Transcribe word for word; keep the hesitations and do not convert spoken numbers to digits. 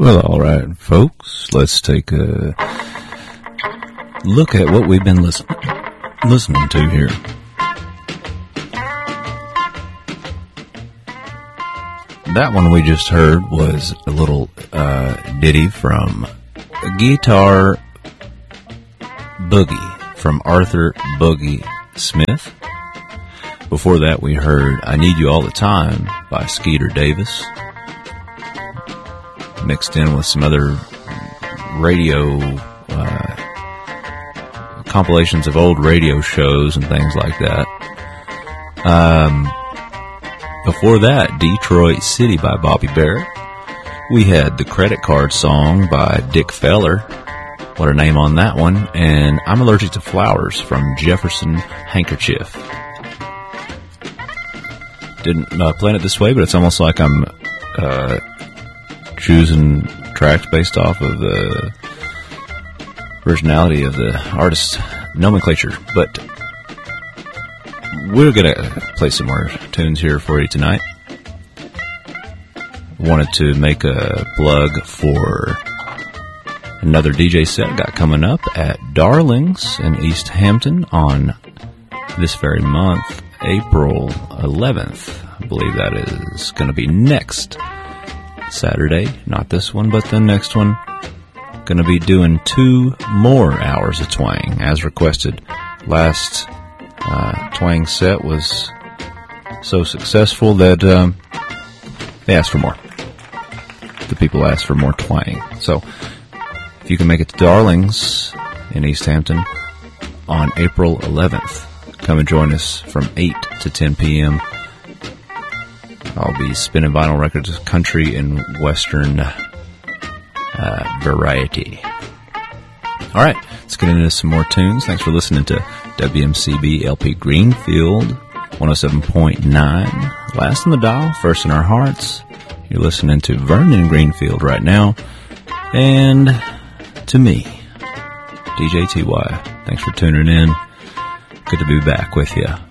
Well, all right, folks, let's take a look at what we've been listen- listening to here. That one we just heard was a little uh, ditty from Guitar Boogie from Arthur Boogie Smith. Before that, we heard I Need You All the Time by Skeeter Davis, mixed in with some other radio uh, compilations of old radio shows and things like that. Um, before that, Detroit City by Bobby Barrett. We had The Credit Card Song by Dick Feller. What a name on that one. And I'm Allergic to Flowers from Jefferson Handkerchief. Didn't uh, plan it this way, but it's almost like I'm uh, choosing tracks based off of the originality of the artist's nomenclature. But we're going to play some more tunes here for you tonight. Wanted to make a plug for another D J set got coming up at Darlings in East Hampton on this very month, April eleventh. I believe that is going to be next Saturday. Not this one, but the next one. Going to be doing two more hours of twang, as requested. Last uh, twang set was so successful that um, they asked for more. The people asked for more twang. So, if you can make it to Darlings in East Hampton on April eleventh, come and join us from eight to ten p.m. I'll be spinning vinyl records, country and western uh, variety. All right, let's get into some more tunes. Thanks for listening to W M C B L P Greenfield one oh seven point nine. Last on the dial, first in our hearts. You're listening to Vernon Greenfield right now. And to me, D J T Y. Thanks for tuning in. Good to be back with you.